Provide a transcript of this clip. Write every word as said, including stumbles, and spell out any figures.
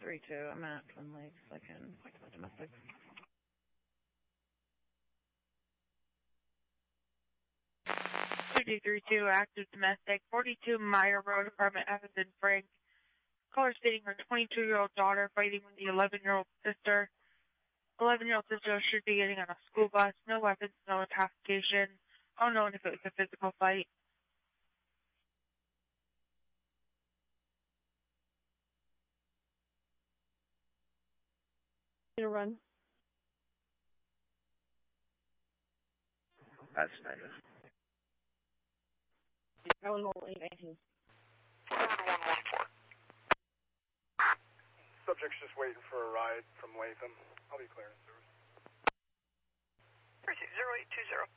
three two. I'm at Twin Lakes. I can point to the domestic. two D three two, active domestic, forty-two Meyer Road, apartment F as in Frank. Caller stating her twenty-two-year-old daughter fighting with the eleven-year-old sister. eleven-year-old sister should be getting on a school bus. No weapons, no intoxication. Unknown if it was a physical fight. To run. That's negative. I was only nineteen. Subject's just waiting for a ride from Latham. I'll be clearing service. zero eight two zero.